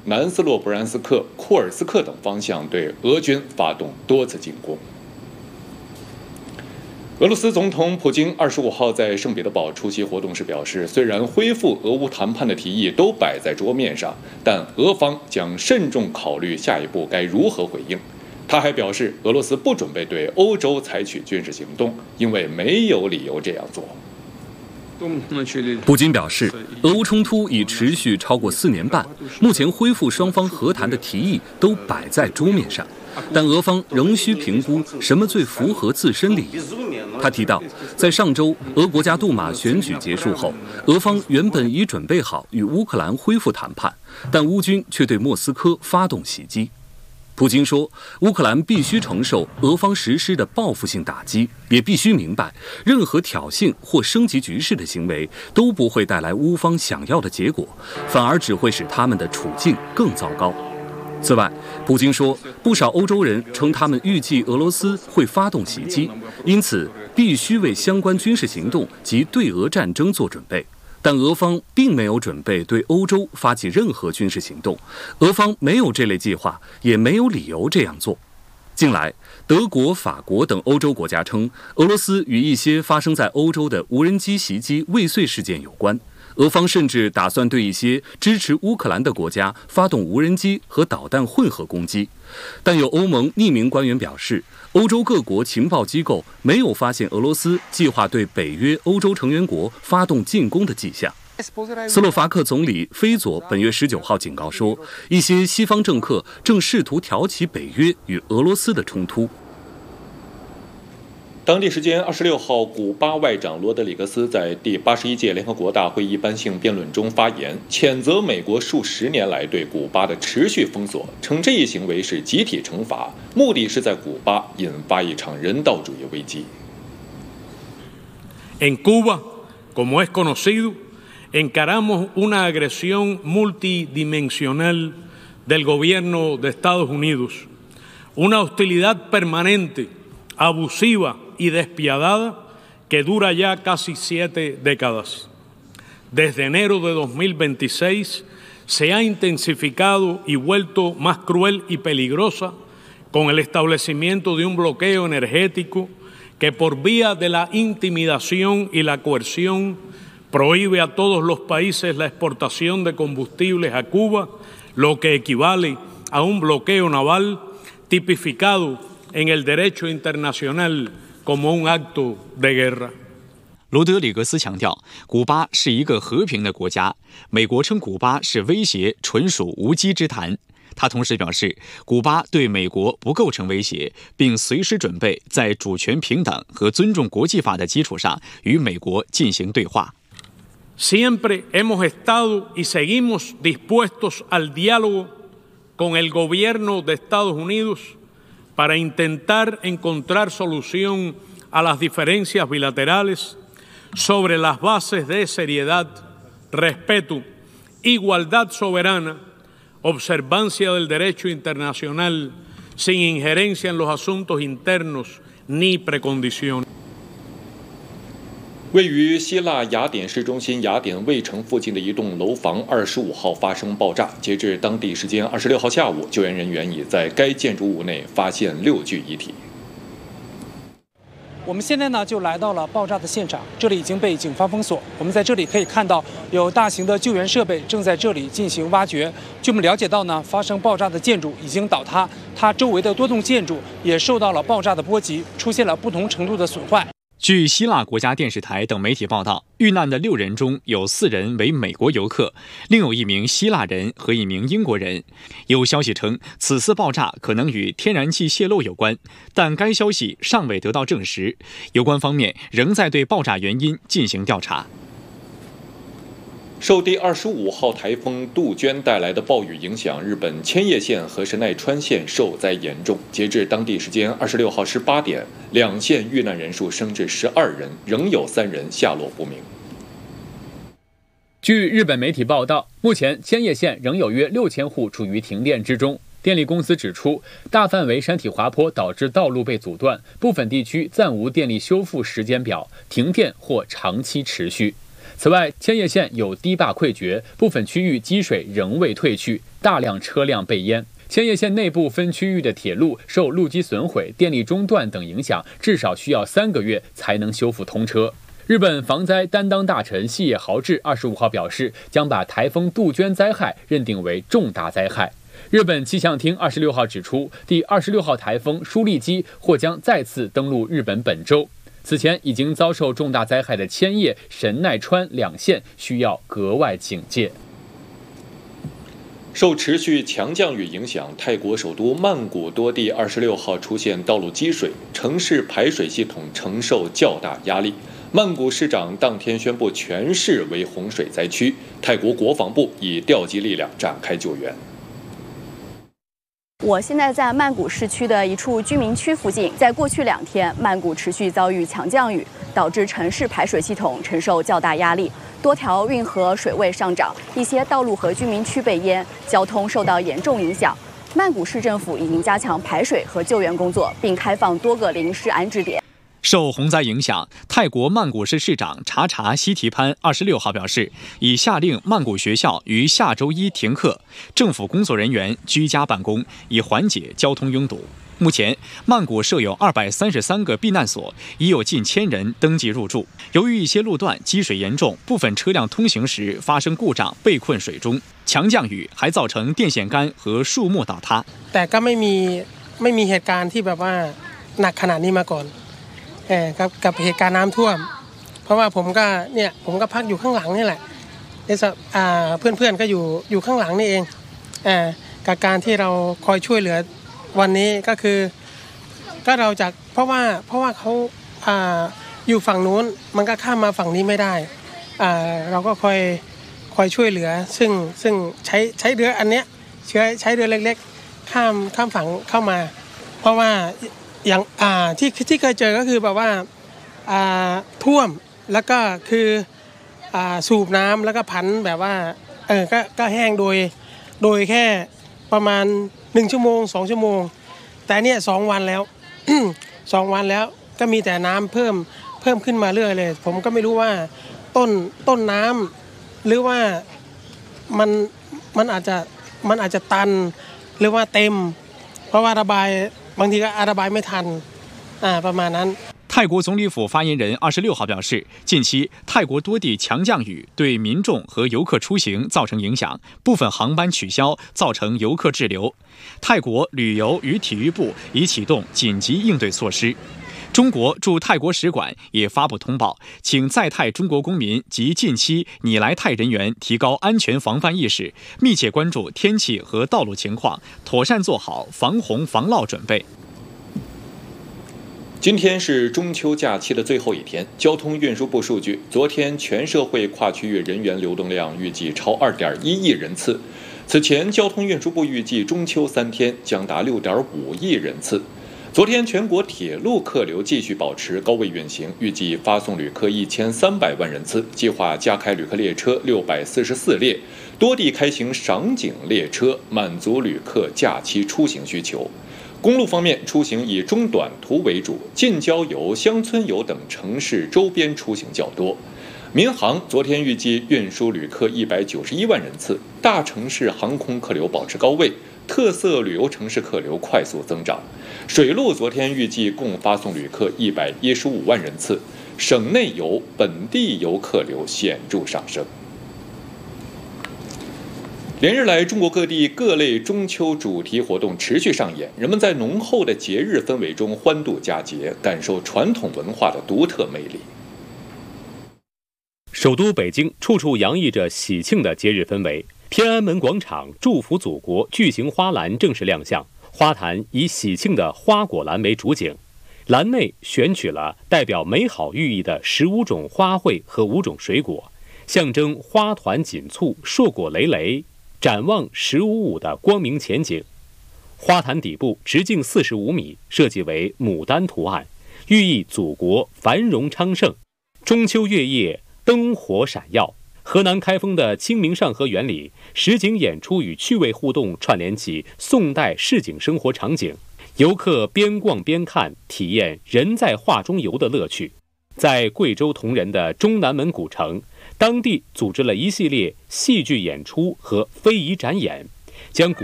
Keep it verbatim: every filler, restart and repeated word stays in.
南斯洛布然斯克、库尔斯克等方向对俄军发动多次进攻。俄罗斯总统普京二十五号在圣彼得堡出席活动时表示，虽然恢复俄乌谈判的提议都摆在桌面上，但俄方将慎重考虑下一步该如何回应。他还表示，俄罗斯不准备对欧洲采取军事行动，因为没有理由这样做。 普京表示，俄乌冲突已持续超过四年半，目前恢复双方和谈的提议都摆在桌面上，但俄方仍需评估什么最符合自身利益。他提到，在上周俄国家杜马选举结束后，俄方原本已准备好与乌克兰恢复谈判，但乌军却对莫斯科发动袭击。普京说，乌克兰必须承受俄方实施的报复性打击，也必须明白，任何挑衅或升级局势的行为都不会带来乌方想要的结果，反而只会使他们的处境更糟糕。此外，普京说，不少欧洲人称他们预计俄罗斯会发动袭击，因此必须为相关军事行动及对俄战争做准备。但俄方并没有准备对欧洲发起任何军事行动，俄方没有这类计划，也没有理由这样做。近来，德国、法国等欧洲国家称，俄罗斯与一些发生在欧洲的无人机袭击未遂事件有关。俄方甚至打算对一些支持乌克兰的国家发动无人机和导弹混合攻击，但有欧盟匿名官员表示，欧洲各国情报机构没有发现俄罗斯计划对北约欧洲成员国发动进攻的迹象。斯洛伐克总理菲佐本月十九号警告说，一些西方政客正试图挑起北约与俄罗斯的冲突。 当地时间二十六号，古巴外长罗德里格斯在第八十一届联合国大会一般性辩论中发言，谴责美国数十年来对古巴的持续封锁，称这一行为是集体惩罚，目的是在古巴引发一场人道主义危机。 En Cuba, como es conocido, encaramos una agresión multidimensional del gobierno de Estados Unidos, una hostilidad permanente, abusiva y despiadada que dura ya casi siete décadas. Desde enero de dos mil veintiséis se ha intensificado y vuelto más cruel y peligrosa con el establecimiento de un bloqueo energético que por vía de la intimidación y la coerción prohíbe a todos los países la exportación de combustibles a Cuba, lo que equivale a un bloqueo naval tipificado en el derecho internacional como un acto de guerra。 罗德里格斯强调，古巴是一个和平的国家，美国称古巴是威胁，纯属无稽之谈。他同时表示，古巴对美国不构成威胁，并随时准备在主权平等和尊重国际法的基础上与美国进行对话。 Siempre hemos estado y seguimos dispuestos al diálogo con el gobierno de Estados Unidos para intentar encontrar solución a las diferencias bilaterales sobre las bases de seriedad, respeto, igualdad soberana, observancia del derecho internacional, sin injerencia en los asuntos internos ni precondiciones。 位于希腊雅典市中心雅典卫城附近的一栋楼房二十五号发生爆炸，截至当地时间二十六号下午，救援人员已在该建筑物内发现六具遗体。 我们现在呢就来到了爆炸的现场，这里已经被警方封锁。我们在这里可以看到有大型的救援设备正在这里进行挖掘。据我们了解到呢，发生爆炸的建筑已经倒塌，它周围的多栋建筑也受到了爆炸的波及，出现了不同程度的损坏。 据希腊国家电视台等媒体报道，遇难的六人中有四人为美国游客，另有一名希腊人和一名英国人。有消息称，此次爆炸可能与天然气泄漏有关，但该消息尚未得到证实。有关方面仍在对爆炸原因进行调查。 受第二十五号台风杜鹃带来的暴雨影响，日本千叶县和神奈川县受灾严重。截至当地时间二十六号十八点，两县遇难人数升至十二人，仍有三人下落不明。 据日本媒体报道，目前千叶县仍有约六千户处于停电之中。电力公司指出，大范围山体滑坡导致道路被阻断，部分地区暂无电力修复时间表，停电或长期持续。 此外，千叶县有堤坝溃决，部分区域积水仍未退去，大量车辆被淹。千叶县内部分区域的铁路受路基损毁、电力中断等影响，至少需要三个月才能修复通车。日本防灾担当大臣细野豪志二十五号表示，将把台风杜鹃灾害认定为重大灾害。日本气象厅二十六号指出，第二十六号台风舒力基或将再次登陆日本本州。此前已经遭受重大灾害的千叶、神奈川两县需要格外警戒。 受持续强降雨影响，泰国首都曼谷多地二十六号出现道路积水，城市排水系统承受较大压力。曼谷市长当天宣布全市为洪水灾区，泰国国防部已调集力量展开救援。 我现在在曼谷市区的一处居民区附近，在过去两天，曼谷持续遭遇强降雨，导致城市排水系统承受较大压力，多条运河水位上涨，一些道路和居民区被淹，交通受到严重影响。曼谷市政府已经加强排水和救援工作，并开放多个临时安置点。 受洪灾影响，泰国曼谷市市长查查希提潘二十六号表示，已下令曼谷学校于下周一停课，政府工作人员居家办公，以缓解交通拥堵。目前，曼谷设有二百三十三个避难所，已有近千人登记入住。由于一些路段积水严重，部分车辆通行时发生故障，被困水中。强降雨还造成电线杆和树木倒塌。 แต่ก็ไม่มีไม่มีเหตุการณ์ที่แบบว่าหนักขนาดนี้มาก่อนเออกับกับเหตุการณ์น้ำท่วมเพราะว่าผมก็เนี่ยผมก็พักอยู่ข้างหลังนี่แหละอ่าเพื่อนๆก็อยู่อยู่ข้างหลังนี่เองเออกับการที่เราคอยช่วยเหลือวันนี้ก็คือก็เราจากเพราะว่าเพราะว่าเขาอ่าอยู่ฝั่งนู้นมันก็ข้ามมาฝั่งนี้ไม่ได้อ่าเราก็คอยคอยช่วยเหลือซึ่งซึ่งใช้ใช้เรืออันเนี้ยใช้ใช้เรือเล็กๆข้ามข้ามฝั่งเข้ามาเพราะว่าอย่างอ่าที่ที่เคยเจอก็คือแบบว่าอ่าท่วมแล้วก็คืออ่าสูบน้ำแล้วก็พันแบบว่าเออก็ก็แห้งโดยโดยแค่ประมาณหนึ่งชั่วโมงสองชั่วโมงแต่เนี่ยสองวันแล้ว สองวันแล้วก็มีแต่น้ำเพิ่มเพิ่มขึ้นมาเรื่อยเลยผมก็ไม่รู้ว่าต้นต้นน้ำหรือว่ามันมันอาจจะมันอาจจะตันหรือว่าเต็มเพราะว่าระบายบางทีก็ระบายไม่ทันอ่าประมาณนั้น泰国总理府发言人二十六号表示，近期泰国多地强降雨对民众和游客出行造成影响，部分航班取消，造成游客滞留。泰国旅游与体育部已启动紧急应对措施。中国驻泰国使馆也发布通报，请在泰中国公民及近期拟来泰人员提高安全防范意识，密切关注天气和道路情况，妥善做好防洪防涝准备。 今天是中秋假期的最后一天，交通运输部数据，昨天全社会跨区域人员流动量预计超二点一亿人次。此前，交通运输部预计中秋三天将达六点五亿人次。昨天，全国铁路客流继续保持高位运行，预计发送旅客一千三百万人次，计划加开旅客列车六百四十四列，多地开行赏景列车，满足旅客假期出行需求。公路方面，出行以中短途为主，近郊游、乡村游等城市周边出行较多。民航昨天预计运输旅客一百九十一万人次，大城市航空客流保持高位，特色旅游城市客流快速增长。水路昨天预计共发送旅客一百一十五万人次，省内游、本地游客流显著上升。连日来，中国各地各类中秋主题活动持续上演，人们在浓厚的节日氛围中欢度佳节，感受传统文化的独特魅力。 首都北京处处洋溢着喜庆的节日氛围，天安门广场祝福祖国巨型花篮正式亮相，花坛以喜庆的花果篮为主景，篮内选取了代表美好寓意的十五种花卉和五种水果，象征花团锦簇、硕果累累，展望十五五的光明前景。花坛底部直径四十五米，设计为牡丹图案，寓意祖国繁荣昌盛。中秋月夜，灯火闪耀。河南开封的清明上河园里，实景演出与趣味互动串联起宋代市井生活场景，游客边逛边看，体验人在画中游的乐趣。在贵州铜仁的中南门古城， 当地组织了一系列戏剧演出和非遗展演，将古